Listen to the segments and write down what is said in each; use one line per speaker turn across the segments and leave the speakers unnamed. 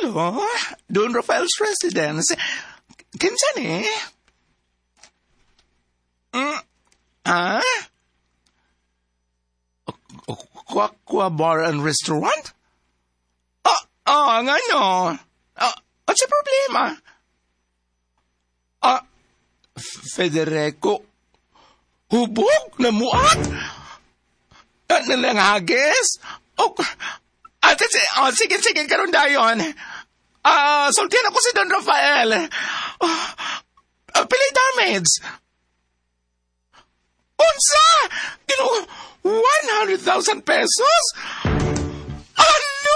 Hello, Don Rafael's residence. Kinsa ni? Aqua Bar and Restaurant? Nga no. What's the problema? Federico, hubog na muat? Nalangagis? Sige, karon dayon. Sultihan ako si Don Rafael. Pili damage. Unsa? 100,000 pesos? Ano?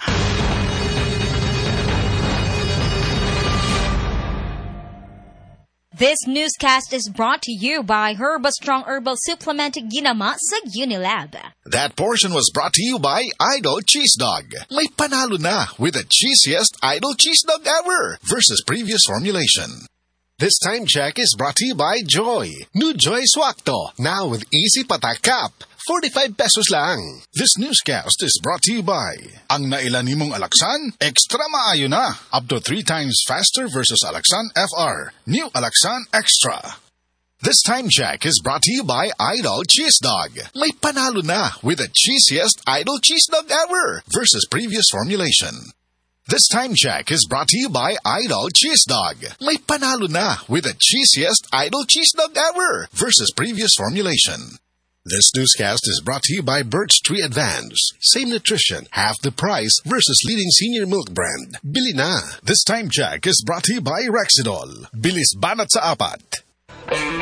This newscast is brought to you by Herba Strong Herbal Supplement Ginama sa Unilab.
That portion was brought to you by Idol Cheese Dog. May panalo na with the cheesiest Idol Cheese Dog ever versus previous formulation. This time check is brought to you by Joy. New Joy Swakto, now with easy patak cap. 45 pesos lang. This newscast is brought to you by ang nailan nimong Alaxan, extra maayo na. Up to 3 times faster versus Alaxan FR. New Alaxan Extra. This time check is brought to you by Idol Cheese Dog. May panalo na with the cheesiest Idol Cheese Dog ever versus previous formulation. This time check is brought to you by Idol Cheese Dog. May panalo na with the cheesiest Idol Cheese Dog ever versus previous formulation. This newscast is brought to you by Birch Tree Advance. Same nutrition, half the price versus leading senior milk brand. Bili na. This time check is brought to you by Rexidol. Bilis banat sa apat.